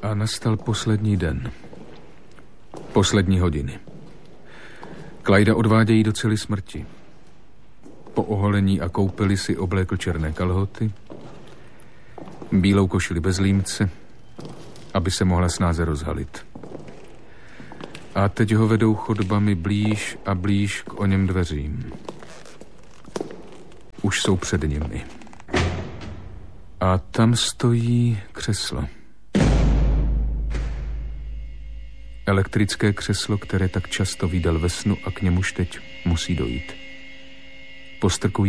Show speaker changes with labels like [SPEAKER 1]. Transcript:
[SPEAKER 1] A nastal poslední den. Poslední hodiny. Clyda odvádějí do cely smrti. Po oholení a koupeli si oblékl černé kalhoty, bílou košili bez límce, aby se mohla snáze rozhalit. A teď ho vedou chodbami blíž a blíž k oněm dveřím. Už jsou před nimi. A tam stojí křeslo. Elektrické křeslo, které tak často vídal ve snu a k němuž teď musí dojít. Postrkují